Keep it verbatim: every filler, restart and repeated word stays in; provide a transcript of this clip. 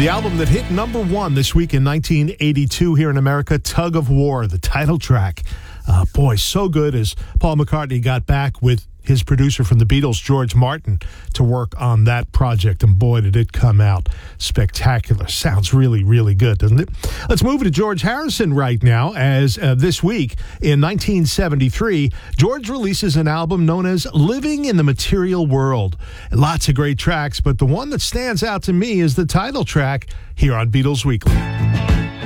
The album that hit number one this week in nineteen eighty-two here in America, Tug of War, the title track. Uh, boy, so good as Paul McCartney got back with his producer from the Beatles, George Martin, to work on that project. And boy, did it come out spectacular. Sounds really, really good, doesn't it? Let's move to George Harrison right now, as uh, this week in nineteen seventy-three, George releases an album known as Living in the Material World. Lots of great tracks, but the one that stands out to me is the title track here on Beatles Weekly.